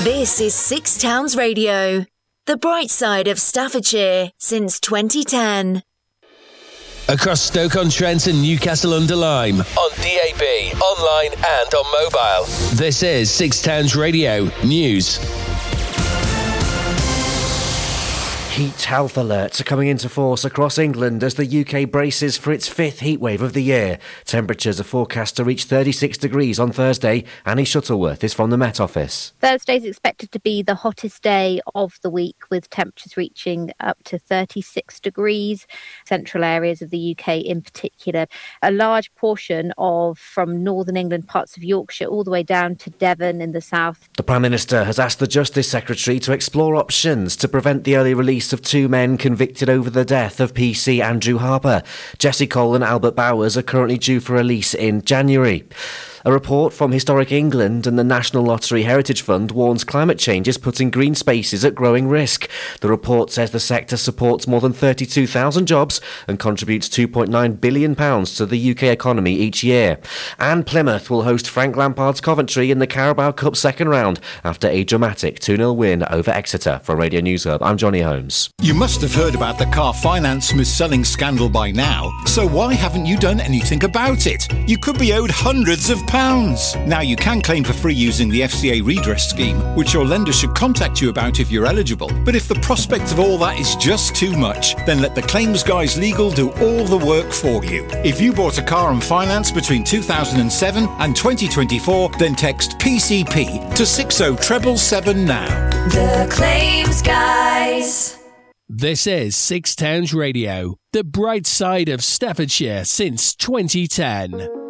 This is Six Towns Radio, the bright side of Staffordshire since 2010. Across Stoke-on-Trent and Newcastle-under-Lyme, on DAB, online and on mobile. This is Six Towns Radio News. Heat health alerts are coming into force across England as the UK braces for its fifth heatwave of the year. Temperatures are forecast to reach 36 degrees on Thursday. Annie Shuttleworth is from the Met Office. Thursday is expected to be the hottest day of the week, with temperatures reaching up to 36 degrees. Central areas of the UK in particular. A large portion from northern England, parts of Yorkshire, all the way down to Devon in the south. The Prime Minister has asked the Justice Secretary to explore options to prevent the early release of two men convicted over the death of PC Andrew Harper. Jesse Cole and Albert Bowers are currently due for release in January. A report from Historic England and the National Lottery Heritage Fund warns climate change is putting green spaces at growing risk. The report says the sector supports more than 32,000 jobs and contributes £2.9 billion to the UK economy each year. And Plymouth will host Frank Lampard's Coventry in the Carabao Cup second round after a dramatic 2-0 win over Exeter. From Radio News Hub, I'm Johnny Holmes. You must have heard about the car finance mis-selling scandal by now, so why haven't you done anything about it? You could be owed hundreds of pounds. Now you can claim for free using the FCA redress scheme, which your lender should contact you about if you're eligible. But if the prospect of all that is just too much, then let the Claims Guys Legal do all the work for you. If you bought a car on finance between 2007 and 2024, then text PCP to 60777 now. The Claims Guys. This is Six Towns Radio, the bright side of Staffordshire since 2010.